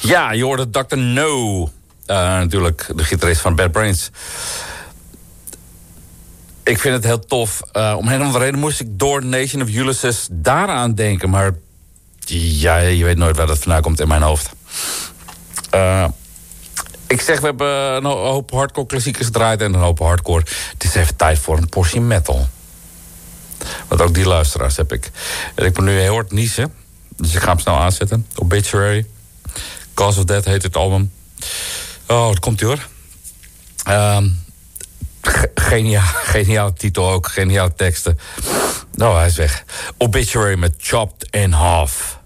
Ja, je hoorde Dr. No. Natuurlijk de gitarist van Bad Brains. Ik vind het heel tof. Om een of andere reden moest ik door Nation of Ulysses daaraan denken. Maar ja, je weet nooit waar dat vandaan komt in mijn hoofd. Ik zeg, we hebben een hoop hardcore klassiekers gedraaid en een hoop hardcore. Het is even tijd voor een portie metal. Want ook die luisteraars heb ik. En ik ben nu heel hard niezen. Dus ik ga hem snel aanzetten. Obituary. Cause of Death heet het album. Oh, dat komt ie hoor. Geniaal titel ook. Geniale teksten. Oh, hij is weg. Obituary met Chopped in Half.